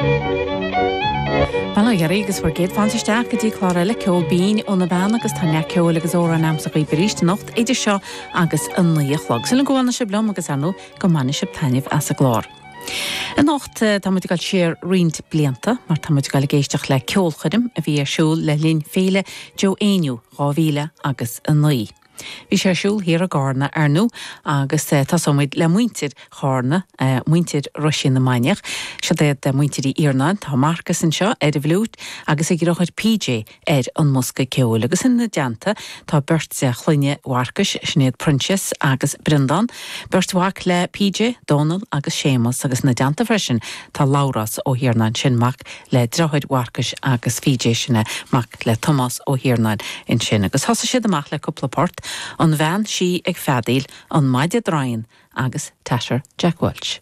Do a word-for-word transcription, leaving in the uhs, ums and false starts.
Well, ja, regus voor geit van zich sterk die klare le ceol bín ó na bhean agus tanya ceol agus óra an amsa í beríste nacht idir seo agus an líochlog. Sila gohana se blom agus anú go manne se taineh as a glár. Yn nacht tá muid gal sér riint blianta, mar tá muid gal géisteach le ceolchudim a bhí siúl le linn féle jo éniu rávíle agus an naí. Bhí sé siúl hir a gárna ar nú agus tá somid le muintir chárna, muintir Rusin na Maineach, se déad muintir í Iarnáin, tá Marcus an seo ar a bhlút agus ag rochid P J ar an musca ceol. Agus in na deanta tá burt sé chluine Warcus, Sinead Princess agus Brendan, burt wach le P J, Donald agus Seamus agus na deanta freisin tá Lauras ó Iarnáin sin mac le drochid Warcus agus P J sinna mac le Thomas ó Iarnáin in sin. Agus hosa siad amach le cúpla port an bhean si ag fadíl an maide drain agus Tasher Jack Welch.